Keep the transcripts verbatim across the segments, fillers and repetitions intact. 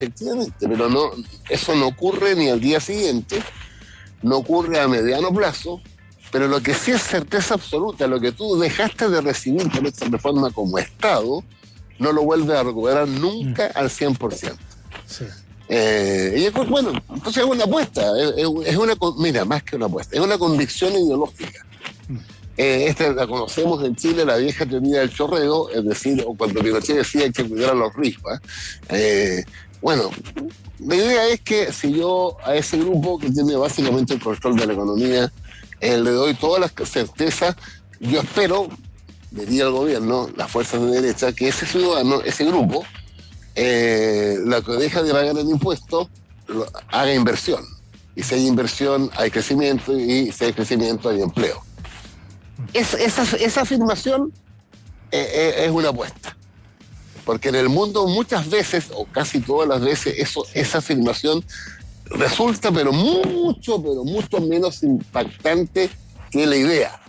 efectivamente, pero no, eso no ocurre ni al día siguiente, no ocurre a mediano plazo, pero lo que sí es certeza absoluta, lo que tú dejaste de recibir por esta reforma como Estado, no lo vuelves a recuperar nunca mm. al cien por ciento. Sí. Eh, y es, bueno, entonces es una apuesta, es, es una, mira, más que una apuesta, es una convicción ideológica. Mm. Eh, esta la conocemos en Chile, la vieja teoría del chorreo, es decir, o cuando Pinochet decía hay que cuidar a los ricos. Eh, bueno, la idea es que si yo a ese grupo que tiene básicamente el control de la economía, eh, le doy todas las certezas, yo espero, diría el gobierno, las fuerzas de derecha, que ese ciudadano, ese grupo, eh, la que deja de pagar el impuesto, lo, haga inversión. Y si hay inversión, hay crecimiento, y si hay crecimiento, hay empleo. Es, esa, esa afirmación eh, eh, es una apuesta. Porque en el mundo muchas veces, o casi todas las veces, eso, esa afirmación resulta, pero mucho, pero mucho menos impactante que la idea.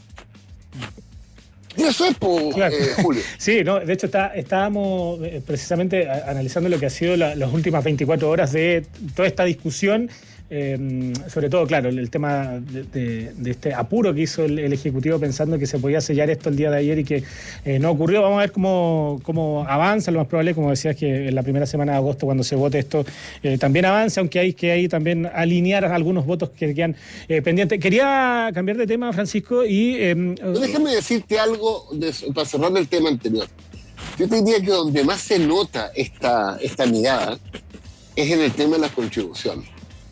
Y eso es, pues, claro. eh, Julio. Sí, no, de hecho está, estábamos precisamente analizando lo que ha sido la, las últimas veinticuatro horas de toda esta discusión. Eh, sobre todo, claro, el tema de, de, de este apuro que hizo el, el Ejecutivo pensando que se podía sellar esto el día de ayer y que eh, no ocurrió. Vamos a ver cómo, cómo avanza. Lo más probable, como decías, que en la primera semana de agosto, cuando se vote esto, eh, también avance, aunque hay que ahí también alinear algunos votos que quedan eh, pendientes. Quería cambiar de tema, Francisco, y... Eh, Déjame decirte algo de, para cerrar el tema anterior. Yo te diría que donde más se nota esta, esta mirada es en el tema de las contribuciones.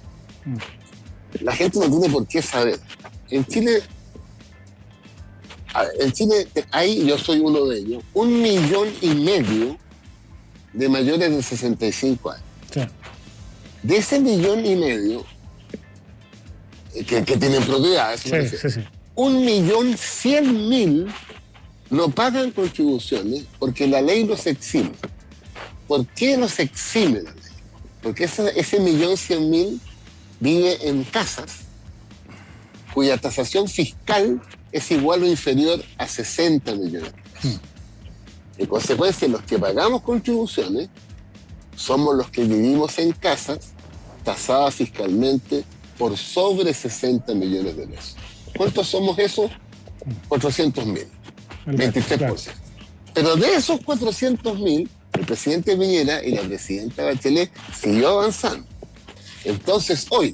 La gente no tiene por qué saber. En Chile, en Chile hay, yo soy uno de ellos, un millón y medio de mayores de sesenta y cinco años. Sí. De ese millón y medio que, que tienen propiedades, sí, sí, sí. un millón cien mil no pagan contribuciones porque la ley los exime. ¿Por qué los exime la ley? Porque ese, ese millón cien mil vive en casas cuya tasación fiscal es igual o inferior a sesenta millones de pesos. En consecuencia, los que pagamos contribuciones somos los que vivimos en casas tasadas fiscalmente por sobre sesenta millones de pesos. ¿Cuántos somos esos? cuatrocientos mil, veintitrés por ciento. Pero de esos cuatrocientos mil, el presidente Piñera y la presidenta Bachelet siguió avanzando. Entonces, hoy,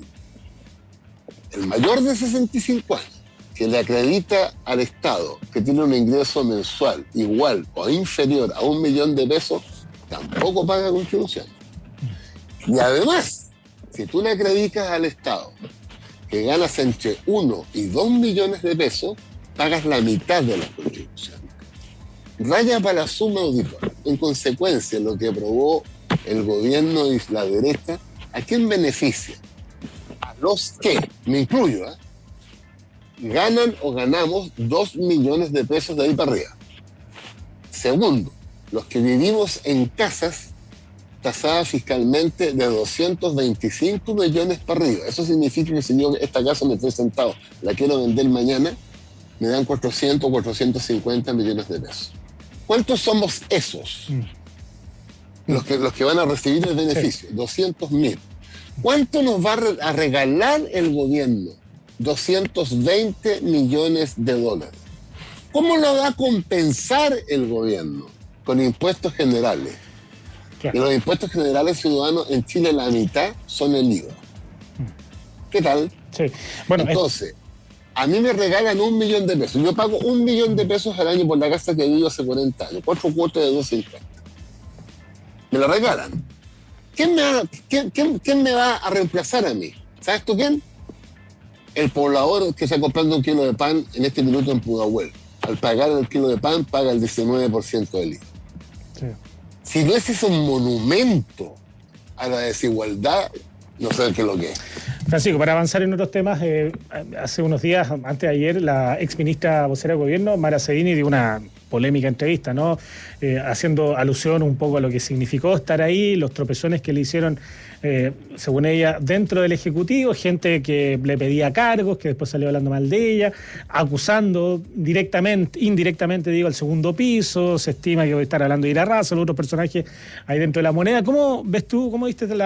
el mayor de sesenta y cinco años que le acredita al Estado que tiene un ingreso mensual igual o inferior a un millón de pesos, tampoco paga contribución. Y además, si tú le acreditas al Estado que ganas entre uno y dos millones de pesos, pagas la mitad de la contribución. Raya para la suma auditora. En consecuencia, lo que aprobó el gobierno y la derecha, ¿a quién beneficia? A los que, me incluyo, ¿eh? ganan o ganamos dos millones de pesos de ahí para arriba. Segundo, los que vivimos en casas tasadas fiscalmente de doscientos veinticinco millones para arriba. Eso significa que si yo esta casa me estoy sentado, la quiero vender mañana, me dan cuatrocientos, cuatrocientos cincuenta millones de pesos. ¿Cuántos somos esos? Mm. Los que, los que van a recibir el beneficio, sí. doscientos mil. ¿Cuánto nos va a regalar el gobierno? doscientos veinte millones de dólares. ¿Cómo lo va a compensar el gobierno? Con impuestos generales. Claro. Y los impuestos generales ciudadanos en Chile, la mitad son el I V A. ¿Qué tal? Sí. Bueno, entonces, es... a mí me regalan un millón de pesos. Yo pago un millón de pesos al año por la casa que vivo hace cuarenta años. Cuatro cuotas de doscientos cincuenta. Me lo regalan. ¿Quién me, va, quién, quién, ¿Quién me va a reemplazar a mí? ¿Sabes tú quién? El poblador que está comprando un kilo de pan en este minuto en Pudahuel. Al pagar el kilo de pan, paga el diecinueve por ciento del I V A. Sí. Si no ese es un monumento a la desigualdad, no sé qué es lo que es. Francisco, para avanzar en otros temas, eh, hace unos días, antes de ayer, la exministra vocera del gobierno, Mara Seguini, dio una polémica entrevista, ¿no? Eh, haciendo alusión un poco a lo que significó estar ahí, los tropezones que le hicieron, eh, según ella, dentro del Ejecutivo, gente que le pedía cargos, que después salió hablando mal de ella, acusando directamente, indirectamente, digo, al segundo piso, se estima que voy a estar hablando de Ira Raza, los otros personajes ahí dentro de la moneda. ¿Cómo ves tú, cómo viste la